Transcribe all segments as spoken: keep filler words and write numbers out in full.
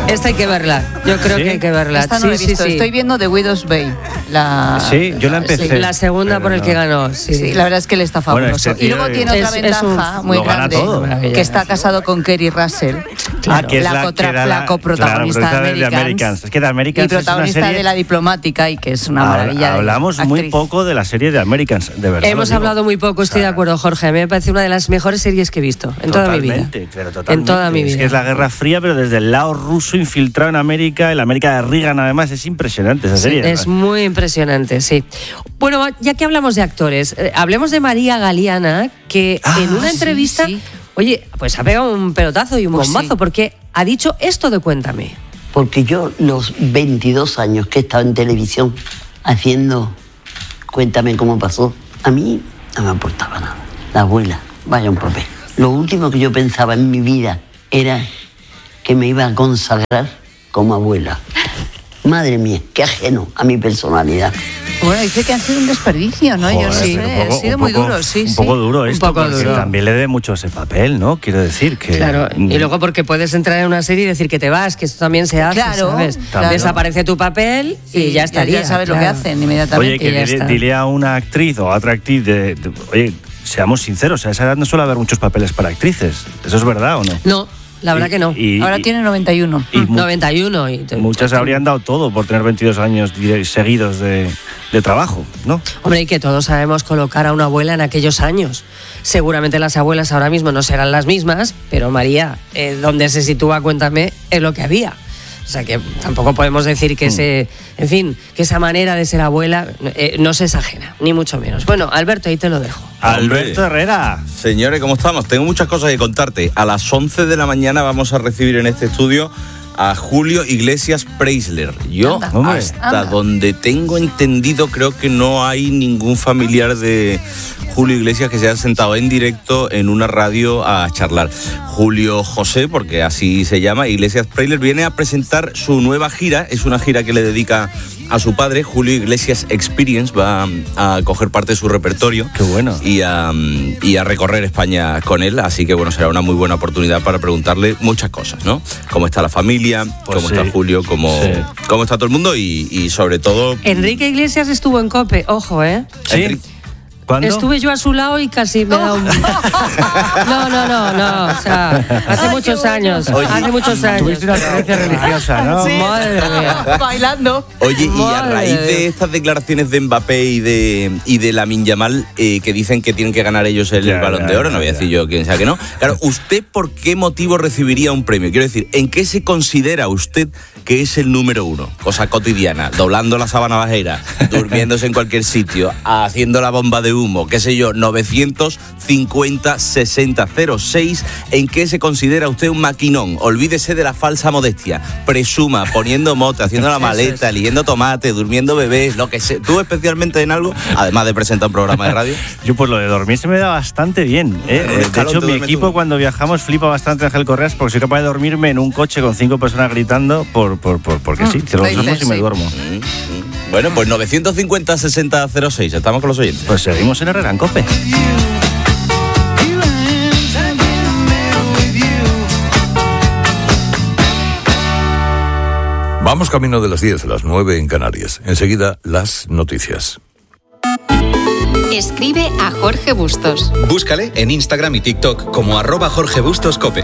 Esta hay que verla. Yo creo ¿Sí? que hay que verla. Esta no sí, la he visto. sí, sí. Estoy viendo The Widow's Bay. La... Sí, yo la empecé. Sí, la segunda pero por el no. que ganó. Sí, Sí, la verdad es que él está Bueno, fabuloso. este y tío luego tiene es- otra es ventaja un- muy lo gana grande, todo. que está casado con Kerry Russell, Claro. que es la, la, cotra- que era la coprotagonista claro, de de Americans, Americans. Es que de Americans y protagonista es una serie... de La Diplomática, y que es una Habla- maravilla. de Hablamos muy actriz. poco de la serie de Americans, de verdad. Hemos lo digo. hablado muy poco, estoy O sea, de acuerdo, Jorge. A mí me parece una de las mejores series que he visto en toda mi vida. Totalmente, pero totalmente. En toda mi vida. Es que es la Guerra Fría, pero desde el lado ruso infiltrado en América, en la América de Reagan, además, es impresionante esa serie. Es muy impresionante, sí. Bueno, ya que hablamos de actores, eh, hablemos de María Galeana, que Ah, en una sí, entrevista, sí. oye, pues ha pegado un pelotazo y un Pues bombazo, sí. porque ha dicho esto de Cuéntame. Porque yo los veintidós años que he estado en televisión haciendo Cuéntame cómo pasó, a mí no me aportaba nada. La abuela, vaya un papel. Lo último que yo pensaba en mi vida era que me iba a consagrar como abuela. Madre mía, qué ajeno a mi personalidad. Bueno, dice que ha sido un desperdicio, ¿no? Yo no Joder, sé, pero un ha poco- sido un muy poco- duro, sí, Un sí. poco duro Un esto, poco porque duro. también le dé mucho ese papel, ¿no? Quiero decir que... Claro, y luego porque puedes entrar en una serie y decir que te vas, que esto también se hace, Claro, ¿sabes? claro. Desaparece tu papel y Sí, ya estaría. Ya sabes lo claro. que hacen inmediatamente. Oye, que y ya dile, está. dile a una actriz o a otra actriz, de, de- oye, seamos sinceros, a esa edad no suele haber muchos papeles para actrices. ¿Eso es verdad o no? No, la verdad Y- que no. y- Ahora y- tiene noventa y uno. y mu- noventa y uno. Y Muchas habrían dado todo por tener veintidós años di- seguidos de, de trabajo, ¿no? Hombre, y que todos sabemos colocar a una abuela en aquellos años. Seguramente las abuelas ahora mismo no serán las mismas, pero María, eh, donde se sitúa, Cuéntame, es lo que había. O sea que tampoco podemos decir que ese, en fin, que esa manera de ser abuela eh, no se exagera, ni mucho menos. Bueno, Alberto, ahí te lo dejo. Alberto Herrera. Señores, ¿cómo estamos? Tengo muchas cosas que contarte. A las once de la mañana vamos a recibir en este estudio a Julio Iglesias Preisler. Yo, Anda, hombre, hasta anda. donde tengo entendido, creo que no hay ningún familiar de Julio Iglesias que se haya sentado en directo en una radio a charlar. Julio José, porque así se llama, Iglesias Preisler, viene a presentar su nueva gira. Es una gira que le dedica a su padre, Julio Iglesias Experience. Va a coger parte de su repertorio. Qué bueno. Y a, y a recorrer España con él, así que bueno, será una muy buena oportunidad para preguntarle muchas cosas, ¿no? Cómo está la familia, Pues cómo sí. está Julio, cómo, Sí. cómo está todo el mundo y, y sobre todo... Enrique Iglesias estuvo en COPE, ojo, ¿eh? ¿Sí? Enrique- ¿Cuándo? Estuve yo a su lado y casi me da un... No, no, no, no, o sea, hace Ay, muchos qué bueno. años, Oye, hace muchos años. Tuviste una experiencia religiosa, ¿no? Sí. Madre mía. Bailando. Oye, y a Madre raíz de de Dios. estas declaraciones de Mbappé y de, y de Lamine Yamal, eh, que dicen que tienen que ganar ellos el Ya, Balón ya, de Oro, ya, no voy a ya. decir yo quién sea que no. Claro, ¿usted por qué motivo recibiría un premio? Quiero decir, ¿en qué se considera usted que es el número uno? Cosa cotidiana, doblando la sábana bajera, durmiéndose en cualquier sitio, haciendo la bomba de humo, qué sé yo, novecientos cincuenta sesenta cero seis. ¿En qué se considera usted un maquinón? Olvídese de la falsa modestia. Presuma, poniendo mote, haciendo la maleta, eligiendo tomate, durmiendo bebés, lo que sea. ¿Tú especialmente en algo? Además de presentar un programa de radio. Yo pues lo de dormir se me da bastante bien. ¿eh? Con De escalón hecho, te mi duermes equipo tú. cuando viajamos flipa bastante Ángel Correas porque soy capaz de dormirme en un coche con cinco personas gritando por, por, por, porque sí, cierro los lo ojos y dices, me sí. duermo. Mm, mm. Bueno, pues novecientos cincuenta sesenta cero seis. Estamos con los oyentes. Pues seguimos en Herrera en COPE. Vamos camino de las diez, las nueve en Canarias. Enseguida, las noticias. Escribe a Jorge Bustos. Búscale en Instagram y TikTok como arroba Jorge Bustos Cope.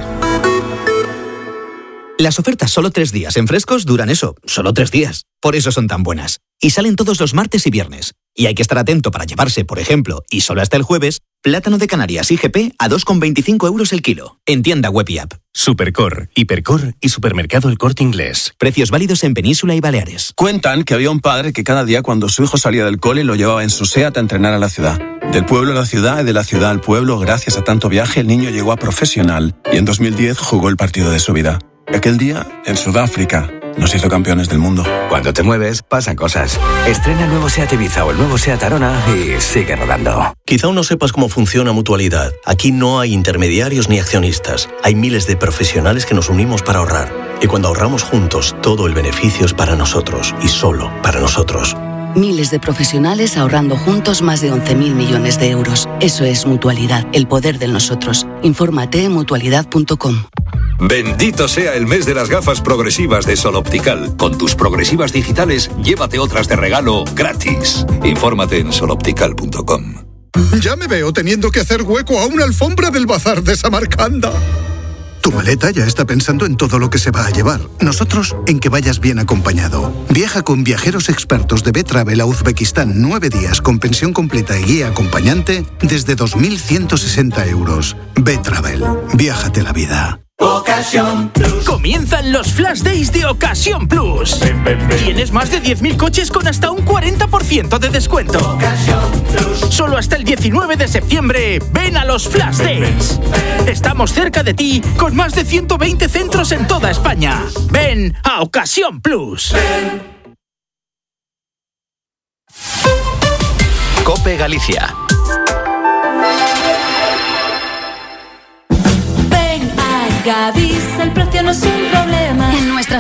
Las ofertas solo tres días en Frescos duran eso, solo tres días. Por eso son tan buenas. Y salen todos los martes y viernes. Y hay que estar atento para llevarse, por ejemplo, y solo hasta el jueves, plátano de Canarias I G P a dos con veinticinco euros el kilo. En tienda web y app. Supercor, Hipercor y Supermercado El Corte Inglés. Precios válidos en Península y Baleares. Cuentan que había un padre que cada día cuando su hijo salía del cole lo llevaba en su SEAT a entrenar a la ciudad. Del pueblo a la ciudad y de la ciudad al pueblo, gracias a tanto viaje, el niño llegó a profesional y en dos mil diez jugó el partido de su vida. Aquel día, en Sudáfrica, nos hizo campeones del mundo. Cuando te mueves, pasan cosas. Estrena el nuevo SEAT Ibiza o el nuevo SEAT Arona y sigue rodando. Quizá aún no sepas cómo funciona Mutualidad. Aquí no hay intermediarios ni accionistas. Hay miles de profesionales que nos unimos para ahorrar. Y cuando ahorramos juntos, todo el beneficio es para nosotros y solo para nosotros. Miles de profesionales ahorrando juntos más de once mil millones de euros. Eso es Mutualidad, el poder del nosotros. Infórmate en mutualidad punto com. Bendito sea el mes de las gafas progresivas de Sol Optical. Con tus progresivas digitales, llévate otras de regalo gratis. Infórmate en sol optical punto com. Ya me veo teniendo que hacer hueco a una alfombra del bazar de Samarcanda. Tu maleta ya está pensando en todo lo que se va a llevar. Nosotros en que vayas bien acompañado. Viaja con viajeros expertos de B-Travel a Uzbekistán nueve días con pensión completa y guía acompañante desde dos mil ciento sesenta euros. B-Travel. Viájate la vida. Ocasión Plus. Comienzan los Flash Days de Ocasión Plus. Ven, ven, ven. Tienes más de diez mil coches con hasta un cuarenta por ciento de descuento. Ocasión Plus. Solo hasta el diecinueve de septiembre. Ven a los Flash Days. Ven, ven. Estamos cerca de ti con más de ciento veinte centros en toda España. Ven a Ocasión Plus. Ven. COPE Galicia. Gadis, el precio no es un problema.